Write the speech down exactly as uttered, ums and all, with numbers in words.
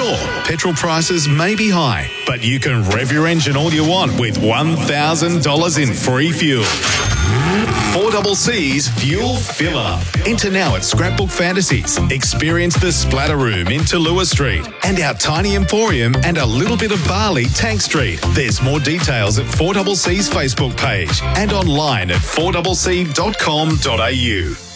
Sure, petrol prices may be high, but you can rev your engine all you want with one thousand dollars in free fuel. four C C's Fuel Fill Up. Enter now at Scrapbook Fantasies. Experience the Splatter Room in Tallulah Street and our tiny emporium and a little bit of barley Tank Street. There's more details at four C C's Facebook page and online at four c c dot com dot a u.